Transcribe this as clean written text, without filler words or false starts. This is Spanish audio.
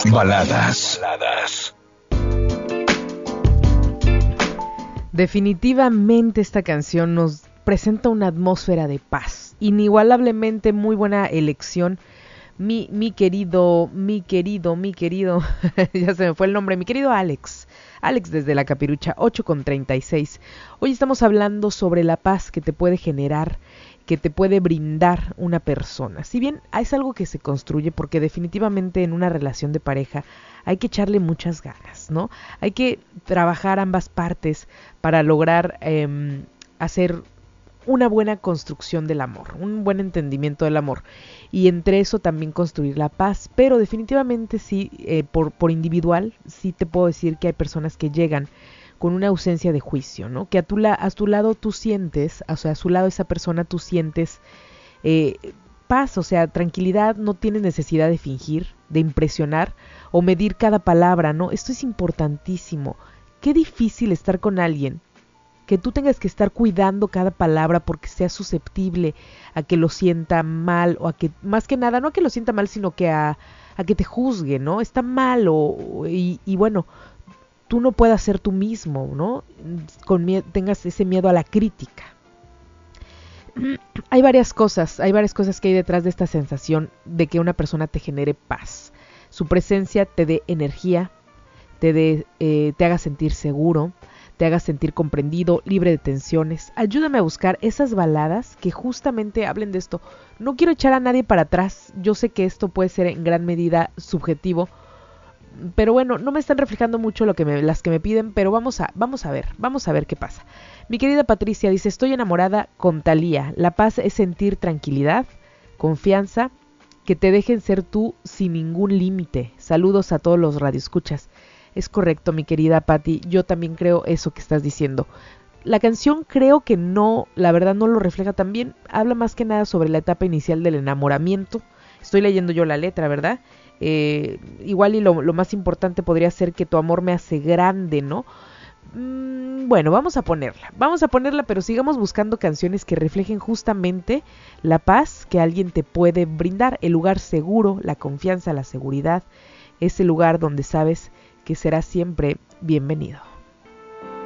Baladas. Definitivamente esta canción nos presenta una atmósfera de paz. Inigualablemente muy buena elección. Mi querido, ya se me fue el nombre, mi querido Alex desde La Capirucha, 8:36. Hoy estamos hablando sobre la paz que te puede generar, que te puede brindar una persona. Si bien es algo que se construye, porque definitivamente en una relación de pareja hay que echarle muchas ganas, ¿no? Hay que trabajar ambas partes para lograr hacer una buena construcción del amor, un buen entendimiento del amor, y entre eso también construir la paz. Pero definitivamente sí, por individual, sí te puedo decir que hay personas que llegan con una ausencia de juicio, ¿no? Que a tu lado tú sientes, o sea, a su lado esa persona tú sientes paz, o sea, tranquilidad, no tienes necesidad de fingir, de impresionar o medir cada palabra, ¿no? Esto es importantísimo. Qué difícil estar con alguien que tú tengas que estar cuidando cada palabra porque sea susceptible a que lo sienta mal, o a que, más que nada, no a que lo sienta mal, sino que a que te juzgue, ¿no? Está mal, y bueno, tú no puedas ser tú mismo, ¿no? Tengas ese miedo a la crítica. Hay varias cosas que hay detrás de esta sensación de que una persona te genere paz. Su presencia te dé energía, te haga sentir seguro, te haga sentir comprendido, libre de tensiones. Ayúdame a buscar esas baladas que justamente hablen de esto. No quiero echar a nadie para atrás. Yo sé que esto puede ser en gran medida subjetivo, pero bueno, no me están reflejando mucho las que me piden, pero vamos a ver qué pasa. Mi querida Patricia dice: estoy enamorada con Thalía. La paz es sentir tranquilidad, confianza, que te dejen ser tú sin ningún límite. Saludos a todos los radioescuchas. Es correcto, mi querida Patti, yo también creo eso que estás diciendo. La canción creo que no, la verdad no lo refleja tan bien. Habla más que nada sobre la etapa inicial del enamoramiento. Estoy leyendo yo la letra, ¿verdad? Igual y lo más importante podría ser que tu amor me hace grande, ¿no? Bueno, vamos a ponerla, pero sigamos buscando canciones que reflejen justamente la paz que alguien te puede brindar, el lugar seguro, la confianza, la seguridad, ese lugar donde sabes que será siempre bienvenido.